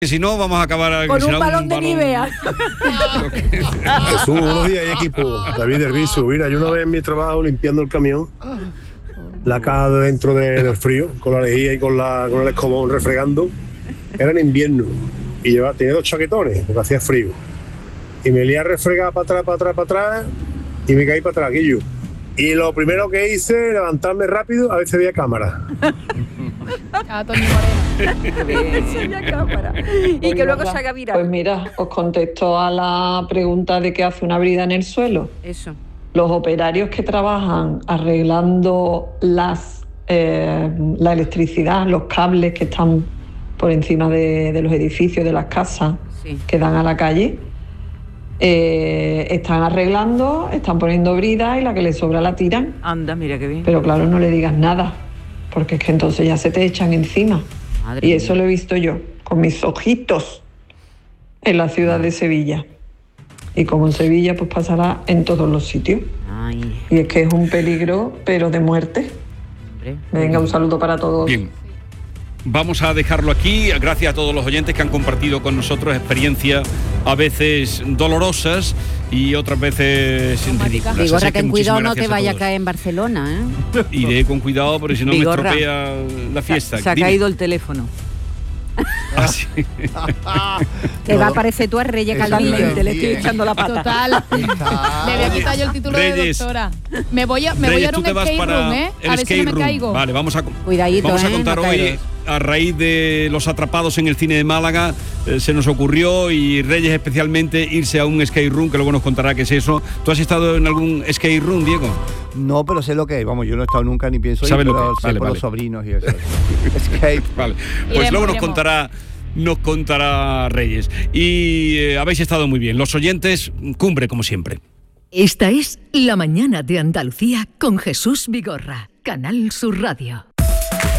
Si no, vamos a acabar con un balón de Nivea. Jesús, buenos días, equipo. David del Riso. Mira, yo una vez en mi trabajo limpiando el camión, la caja de dentro del frío, con la lejía y con el escobón refregando. Era en invierno y tenía 2 chaquetones porque hacía frío. Y me lié a refregar para atrás y me caí para atrás, Guillo. Y lo primero que hice, levantarme rápido, a ver si había cámara. Toño Moreno. Y que luego se haga viral. Pues mira, os contesto a la pregunta de qué hace una brida en el suelo. Eso. Los operarios que trabajan arreglando la electricidad, los cables que están por encima de los edificios, de las casas que dan a la calle, están arreglando, están poniendo brida y la que les sobra la tiran. Anda, mira qué bien. Pero claro, no le digas nada, porque es que entonces ya se te echan encima. Madre y eso mía. lo he visto yo, con mis ojitos, en la ciudad de Sevilla. Y como en Sevilla, pues pasará en todos los sitios. Ay, Y es que es un peligro, pero de muerte. hombre. Venga, un saludo para todos. Bien. Vamos a dejarlo aquí. Gracias a todos los oyentes que han compartido con nosotros experiencias a veces dolorosas y otras veces ridículas. Vigorra, Así que ten cuidado, muchísimas no te gracias a vaya a todos. caer en Barcelona, ¿eh? Iré con cuidado porque si no me Vigorra. estropea la fiesta. Se ha Dime. caído el teléfono. Ah, sí. Te va a parecer tú a Reyes Calvillo. Totalmente, le estoy echando la pata. Total. Le voy a quitar yo el título Reyes. de doctora. Me voy a Reyes, dar tú un te vas escape para room, el a ver si escape no me room. caigo. Vale, vamos a Cuidadito, contar no hoy, caeros. a raíz de Los Atrapados en el cine de Málaga, se nos ocurrió, y Reyes especialmente, irse a un escape room, que luego nos contará qué es eso. ¿Tú has estado en algún escape room, Diego? No, pero sé lo que es. Vamos, yo no he estado nunca ni pienso ir, ¿Sabes lo pero que es? sé Vale, por vale. los sobrinos y eso. Escape. Vale, pues Iremos, luego nos iremos. contará Reyes. Y habéis estado muy bien. Los oyentes, cumbre como siempre. Esta es La Mañana de Andalucía con Jesús Vigorra, Canal Sur Radio.